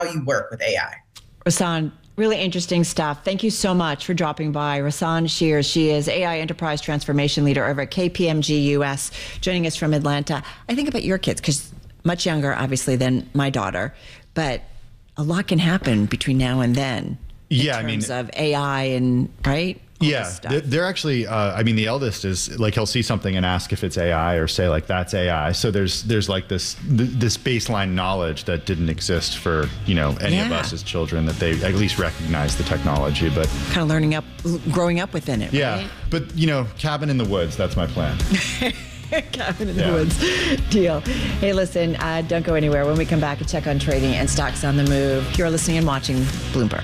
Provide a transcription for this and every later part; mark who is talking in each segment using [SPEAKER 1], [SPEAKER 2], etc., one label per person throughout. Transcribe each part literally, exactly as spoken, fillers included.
[SPEAKER 1] you work with A I.
[SPEAKER 2] Rahsaan, really interesting stuff. Thank you so much for dropping by. Rahsaan Shears, she is A I Enterprise Transformation Leader over at K P M G U S, joining us from Atlanta. I think about your kids, because much younger, obviously, than my daughter, but a lot can happen between now and then.
[SPEAKER 3] Yeah,
[SPEAKER 2] in
[SPEAKER 3] I mean,
[SPEAKER 2] terms of A I and, right? All
[SPEAKER 3] yeah, they're, they're actually, uh, I mean, the eldest is like, he'll see something and ask if it's A I or say like, that's A I. So there's, there's like this, th- this baseline knowledge that didn't exist for, you know, any
[SPEAKER 2] Yeah.
[SPEAKER 3] of us as children, that they at least recognize the technology, but
[SPEAKER 2] Kind of learning up, growing up within it,
[SPEAKER 3] yeah,
[SPEAKER 2] right?
[SPEAKER 3] but you know, cabin in the woods, that's my plan.
[SPEAKER 2] Cabin in
[SPEAKER 3] Yeah.
[SPEAKER 2] the woods deal. Hey, listen, uh, don't go anywhere. When we come back, a check on trading and stocks on the move. You're listening and watching Bloomberg.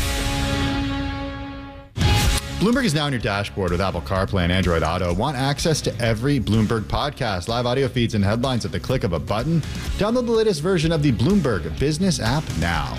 [SPEAKER 3] Bloomberg is now on your dashboard with Apple CarPlay and Android Auto. Want access to every Bloomberg podcast, live audio feeds, and headlines at the click of a button? Download the latest version of the Bloomberg Business app now.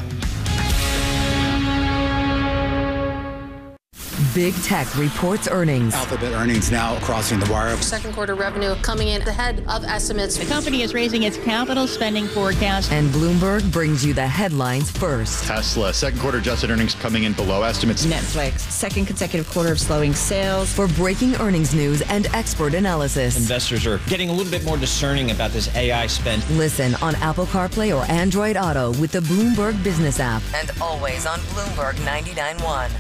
[SPEAKER 4] Big Tech reports earnings.
[SPEAKER 5] Alphabet earnings now crossing the wire.
[SPEAKER 6] Second quarter revenue coming in ahead of estimates.
[SPEAKER 7] The company is raising its capital spending forecast.
[SPEAKER 4] And Bloomberg brings you the headlines first.
[SPEAKER 3] Tesla, second quarter adjusted earnings coming in below estimates.
[SPEAKER 2] Netflix, second consecutive quarter of slowing sales.
[SPEAKER 4] For breaking earnings news and expert analysis.
[SPEAKER 8] Investors are getting a little bit more discerning about this A I spend.
[SPEAKER 4] Listen on Apple CarPlay or Android Auto with the Bloomberg Business app. And always on Bloomberg ninety-nine point one.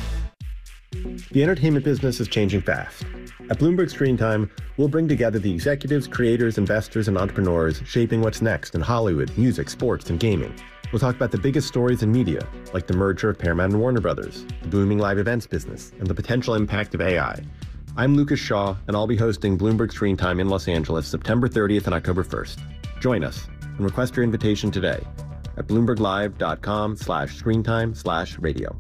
[SPEAKER 9] The entertainment business is changing fast. At Bloomberg Screen Time, we'll bring together the executives, creators, investors, and entrepreneurs shaping what's next in Hollywood, music, sports, and gaming. We'll talk about the biggest stories in media, like the merger of Paramount and Warner Brothers, the booming live events business, and the potential impact of A I. I'm Lucas Shaw, and I'll be hosting Bloomberg Screen Time in Los Angeles September thirtieth and October first. Join us and request your invitation today at bloomberglive.com slash screentime slash radio.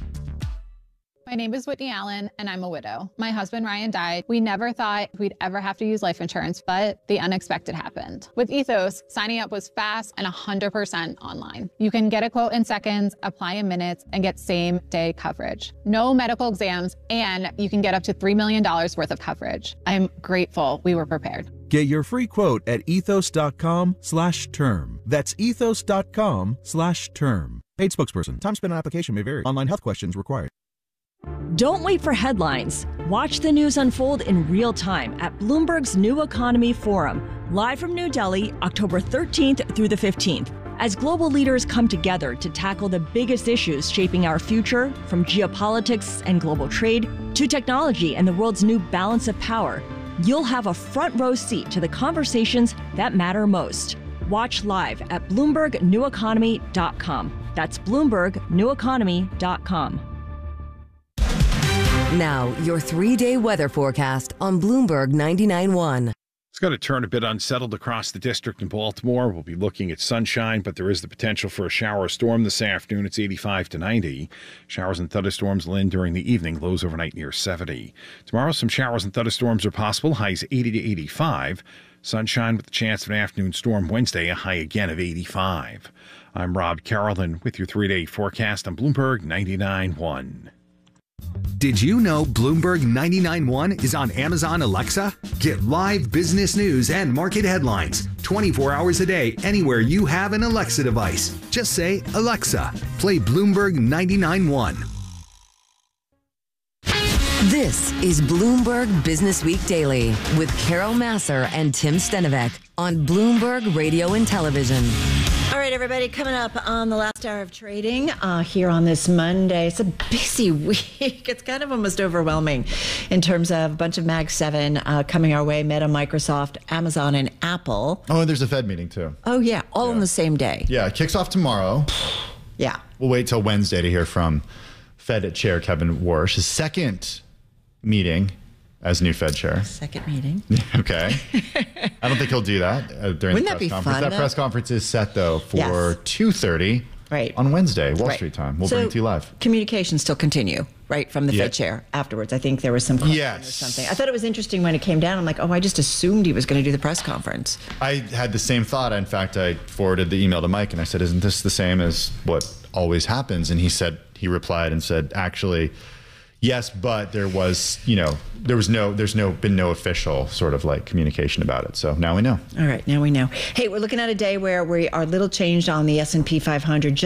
[SPEAKER 10] My name is Whitney Allen, and I'm a widow. My husband, Ryan, died. We never thought we'd ever have to use life insurance, but the unexpected happened. With Ethos, signing up was fast and one hundred percent online. You can get a quote in seconds, apply in minutes, and get same-day coverage. No medical exams, and you can get up to three million dollars worth of coverage. I'm grateful we were prepared.
[SPEAKER 11] Get your free quote at ethos.com slash term. That's ethos.com slash term. Paid spokesperson. Time spent on application may vary. Online health questions required.
[SPEAKER 12] Don't wait for headlines. Watch the news unfold in real time at Bloomberg's New Economy Forum, live from New Delhi, October thirteenth through the fifteenth. As global leaders come together to tackle the biggest issues shaping our future, from geopolitics and global trade to technology and the world's new balance of power, you'll have a front row seat to the conversations that matter most. Watch live at bloomberg new economy dot com. That's bloomberg new economy dot com.
[SPEAKER 4] Now, your three-day weather forecast on Bloomberg ninety-nine point one.
[SPEAKER 13] It's going to turn a bit unsettled across the district in Baltimore. We'll be looking at sunshine, but there is the potential for a shower or storm this afternoon. It's eighty-five to ninety. Showers and thunderstorms will end during the evening. Lows overnight near seventy. Tomorrow, some showers and thunderstorms are possible. Highs eighty to eighty-five. Sunshine with the chance of an afternoon storm Wednesday. A high again of eighty-five. I'm Rob Carolyn with your three-day forecast on Bloomberg ninety-nine point one.
[SPEAKER 14] Did you know Bloomberg ninety-nine point one is on Amazon Alexa? Get live business news and market headlines twenty-four hours a day anywhere you have an Alexa device. Just say, Alexa, play Bloomberg ninety-nine point one.
[SPEAKER 4] This is Bloomberg Business Week Daily with Carol Massar and Tim Stenovec on Bloomberg Radio and Television.
[SPEAKER 2] All right, everybody, coming up on the last hour of trading uh, here on this Monday. It's a busy week. It's kind of almost overwhelming in terms of a bunch of Mag seven uh, coming our way, Meta, Microsoft, Amazon, and Apple.
[SPEAKER 3] Oh, and there's a Fed meeting, too.
[SPEAKER 2] Oh, yeah, all yeah. on the same day.
[SPEAKER 3] Yeah, it kicks off tomorrow.
[SPEAKER 2] Yeah.
[SPEAKER 3] We'll wait till Wednesday to hear from Fed Chair Kevin Warsh. His second meeting as new Fed chair.
[SPEAKER 2] Second meeting.
[SPEAKER 3] Okay. I don't think he'll do that uh, during
[SPEAKER 2] Wouldn't
[SPEAKER 3] the press
[SPEAKER 2] that be
[SPEAKER 3] conference.
[SPEAKER 2] fun,
[SPEAKER 3] that
[SPEAKER 2] though?
[SPEAKER 3] press conference is set, though, for
[SPEAKER 2] Yes.
[SPEAKER 3] two thirty
[SPEAKER 2] right.
[SPEAKER 3] on Wednesday, Wall
[SPEAKER 2] Right.
[SPEAKER 3] Street time. We'll
[SPEAKER 2] so
[SPEAKER 3] bring it to you live.
[SPEAKER 2] Communications still continue, right, from the
[SPEAKER 3] Yeah.
[SPEAKER 2] Fed chair afterwards. I think there was some question
[SPEAKER 3] Yes.
[SPEAKER 2] or something. I thought it was interesting when it came down. I'm like, oh, I just assumed he was going to do the press conference.
[SPEAKER 3] I had the same thought. In fact, I forwarded the email to Mike, and I said, isn't this the same as what always happens? And he said, he replied and said, actually, Yes, but there was, you know, there was no, there's no, been no official sort of like communication about it. So now we know.
[SPEAKER 2] All right, now we know. Hey, we're looking at a day where we are a little changed on the S and P five hundred.